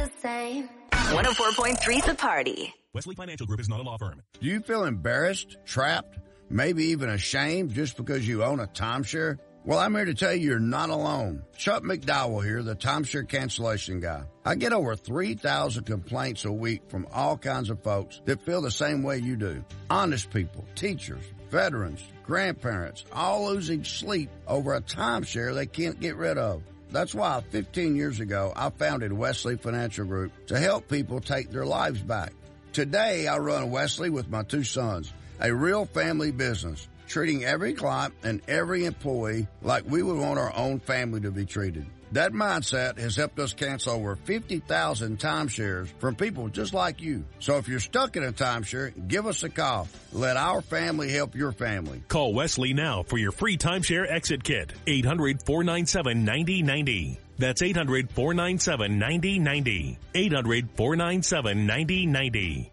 the same. 104.3 The Party. Wesley Financial Group is not a law firm. Do you feel embarrassed, trapped, maybe even ashamed just because you own a timeshare? Well, I'm here to tell you you're not alone. Chuck McDowell here, the timeshare cancellation guy. I get over 3,000 complaints a week from all kinds of folks that feel the same way you do. Honest people, teachers, veterans, grandparents, all losing sleep over a timeshare they can't get rid of. That's why 15 years ago, I founded Wesley Financial Group to help people take their lives back. Today, I run Wesley with my two sons, a real family business, treating every client and every employee like we would want our own family to be treated. That mindset has helped us cancel over 50,000 timeshares from people just like you. So if you're stuck in a timeshare, give us a call. Let our family help your family. Call Wesley now for your free timeshare exit kit. 800-497-9090. That's 800-497-9090. 800-497-9090.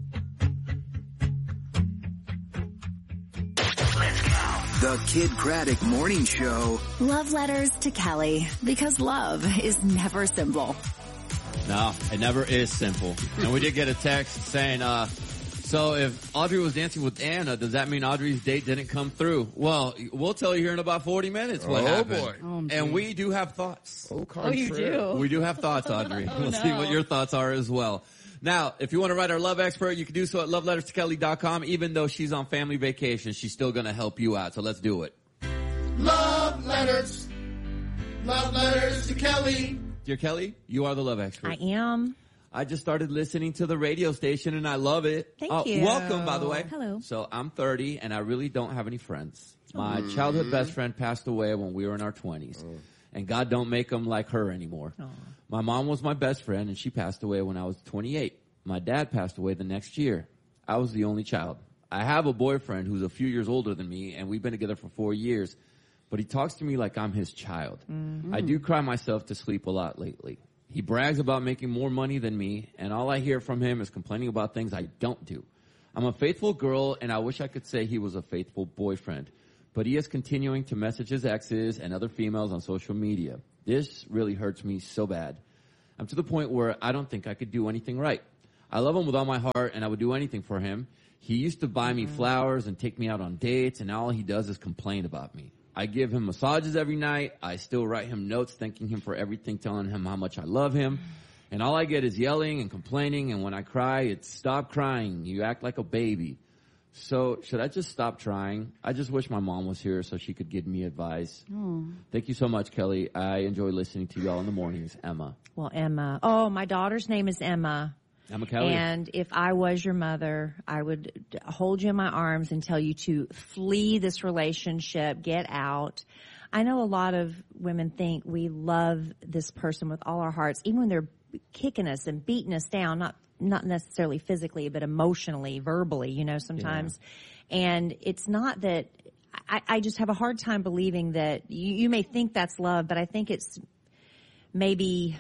The Kid Craddock Morning Show. Love letters to Kelly, because love is never simple. No, it never is simple. And we did get a text saying, so if Audrey was dancing with Anna, does that mean Audrey's date didn't come through? Well, we'll tell you here in about 40 minutes what happened. Boy. And we do have thoughts. Oh, you do? We do have thoughts, Audrey. We'll see what your thoughts are as well. Now, if you want to write our love expert, you can do so at loveletterstokelly.com. Even though she's on family vacation, she's still going to help you out. So let's do it. Love letters to Kelly. Dear Kelly, you are the love expert. I am. I just started listening to the radio station and I love it. Thank you. Welcome, by the way. Hello. So I'm 30 and I really don't have any friends. My childhood best friend passed away when we were in our 20s. And God don't make them like her anymore. My mom was my best friend and she passed away when I was 28. My dad passed away the next year. I was the only child. I have a boyfriend who's a few years older than me and we've been together for 4 years. But he talks to me like I'm his child. I do cry myself to sleep a lot lately. He brags about making more money than me, and all I hear from him is complaining about things I don't do. I'm a faithful girl, and I wish I could say he was a faithful boyfriend. But he is continuing to message his exes and other females on social media. This really hurts me so bad. I'm to the point where I don't think I could do anything right. I love him with all my heart, and I would do anything for him. He used to buy me flowers and take me out on dates, and all he does is complain about me. I give him massages every night. I still write him notes thanking him for everything, telling him how much I love him. And all I get is yelling and complaining, and when I cry, it's stop crying. You act like a baby. So should I just stop trying? I just wish my mom was here so she could give me advice. Thank you so much, Kelly. I enjoy listening to y'all in the mornings. Emma. Well, Emma. Oh, my daughter's name is Emma. Emma Kelly. And if I was your mother, I would hold you in my arms and tell you to flee this relationship, get out. I know a lot of women think we love this person with all our hearts, even when they're kicking us and beating us down, not necessarily physically, but emotionally, verbally, you know, sometimes. Yeah. And it's not that I just have a hard time believing that you may think that's love, but I think it's maybe,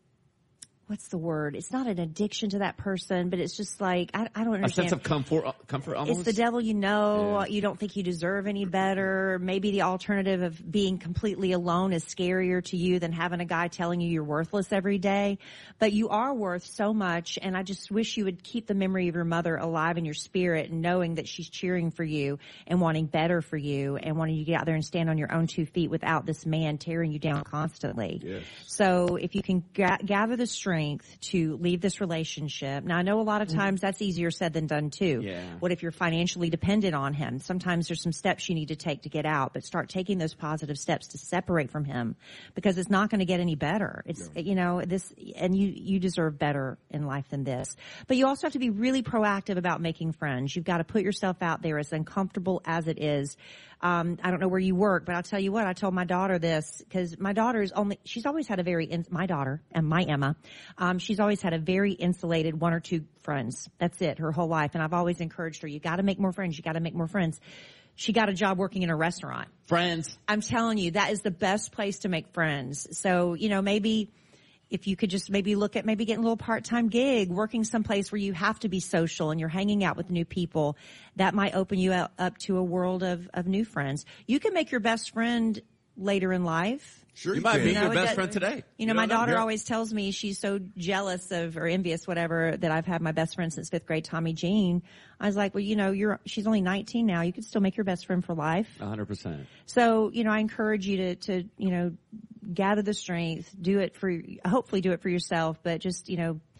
what's the word? It's not an addiction to that person, but it's just like, I don't understand. A sense of comfort almost? It's the devil you know. Yeah. You don't think you deserve any better. Maybe the alternative of being completely alone is scarier to you than having a guy telling you you're worthless every day. But you are worth so much, and I just wish you would keep the memory of your mother alive in your spirit, and knowing that she's cheering for you and wanting better for you and wanting you to get out there and stand on your own 2 feet without this man tearing you down constantly. Yes. So if you can gather the strength to leave this relationship. Now, I know a lot of times that's easier said than done too. Yeah. What if you're financially dependent on him? Sometimes there's some steps you need to take to get out, but start taking those positive steps to separate from him, because it's not going to get any better. It's, you know, this, and you deserve better in life than this. But you also have to be really proactive about making friends. You've got to put yourself out there, as uncomfortable as it is. I don't know where you work, but I'll tell you what, I told my daughter this, because my daughter she's always had my daughter and my Emma, she's always had a very insulated 1 or 2 friends. That's it, her whole life. And I've always encouraged her, you gotta make more friends, you gotta make more friends. She got a job working in a restaurant. Friends. I'm telling you, that is the best place to make friends. So, you know, maybe if you could just maybe look at maybe getting a little part-time gig, working someplace where you have to be social and you're hanging out with new people, that might open you up to a world of new friends. You can make your best friend later in life. Sure, You might be No, your it best does- friend today. My don't know. daughter always tells me she's so jealous of or envious, whatever, that I've had my best friend since 5th grade, Tommy Jean. I was like, well, she's only 19 now. You could still make your best friend for life. 100%. So, I encourage you to gather the strength, hopefully do it for yourself, but just,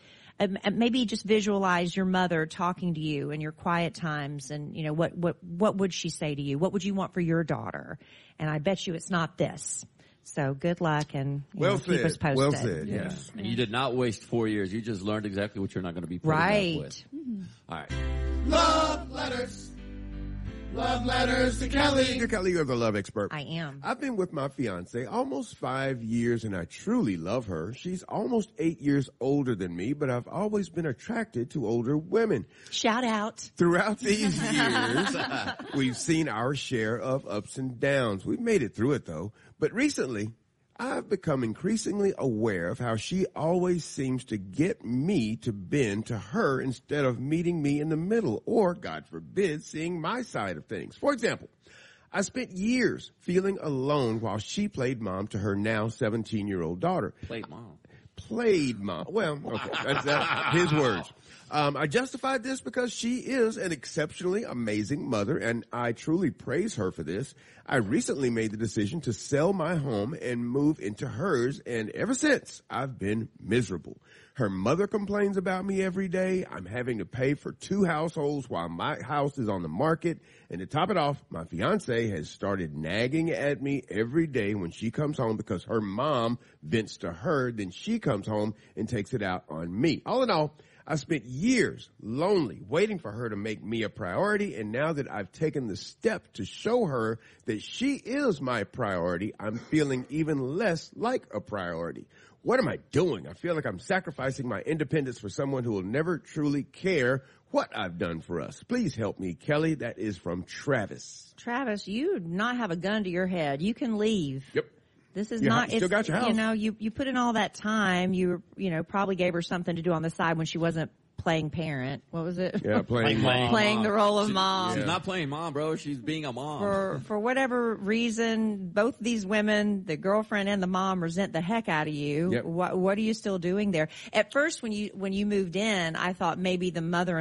maybe just visualize your mother talking to you in your quiet times and, what would she say to you? What would you want for your daughter? And I bet you it's not this. So good luck and keep us posted. Well said. Yes. And you did not waste 4 years. You just learned exactly what you're not going to be putting Right. up with. All right. Love letters. Love letters to Kelly. Dear Kelly, you're the love expert. I am. I've been with my fiance almost 5 years and I truly love her. She's almost 8 years older than me, but I've always been attracted to older women. Shout out. Throughout these years, we've seen our share of ups and downs. We've made it through it though. But recently, I've become increasingly aware of how she always seems to get me to bend to her instead of meeting me in the middle or, God forbid, seeing my side of things. For example, I spent years feeling alone while she played mom to her now 17-year-old daughter. Played mom. Played mom. Well, okay, that's his words. I justified this because she is an exceptionally amazing mother, and I truly praise her for this. I recently made the decision to sell my home and move into hers, and ever since, I've been miserable. Her mother complains about me every day. I'm having to pay for 2 households while my house is on the market. And to top it off, my fiance has started nagging at me every day when she comes home because her mom vents to her. Then she comes home and takes it out on me. All in all, I spent years lonely waiting for her to make me a priority. And now that I've taken the step to show her that she is my priority, I'm feeling even less like a priority. What am I doing? I feel like I'm sacrificing my independence for someone who will never truly care what I've done for us. Please help me, Kelly. That is from Travis. Travis, you do not have a gun to your head. You can leave. Yep. This is You not, still got your house. You put in all that time. You probably gave her something to do on the side when she wasn't playing parent. What was it? Yeah, playing mom. Playing the role of mom. She's not playing mom, bro. She's being a mom. For whatever reason, both these women, the girlfriend and the mom, resent the heck out of you. Yep. What are you still doing there? At first, when you moved in, I thought maybe the mother